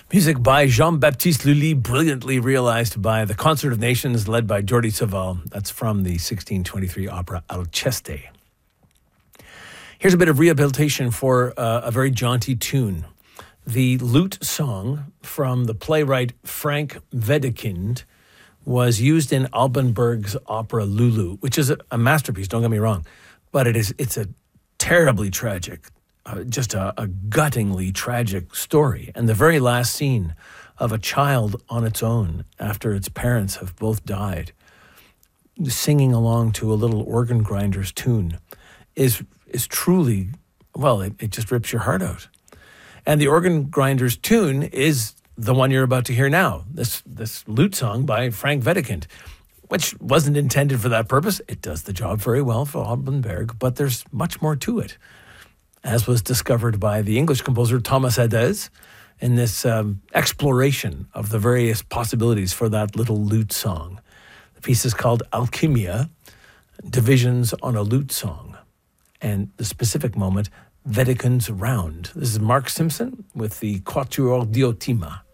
Music by Jean-Baptiste Lully, brilliantly realized by the Concert of Nations, led by Jordi Savall. That's from the 1623 opera Alceste. Here's a bit of rehabilitation for a very jaunty tune. The lute song from the playwright Frank Wedekind was used in Alban Berg's opera Lulu, which is a masterpiece, don't get me wrong, but it's a terribly tragic, just a guttingly tragic story. And the very last scene of a child on its own after its parents have both died, singing along to a little organ grinder's tune is truly, well, it just rips your heart out. And the organ grinder's tune is the one you're about to hear now, this lute song by Frank Wedekind, which wasn't intended for that purpose. It does the job very well for Alban Berg, but there's much more to it, as was discovered by the English composer Thomas Adès in this exploration of the various possibilities for that little lute song. The piece is called Alchimia, Divisions on a Lute Song, and the specific moment, Wedekind's Round. This is Mark Simpson with the Quatuor Diotima.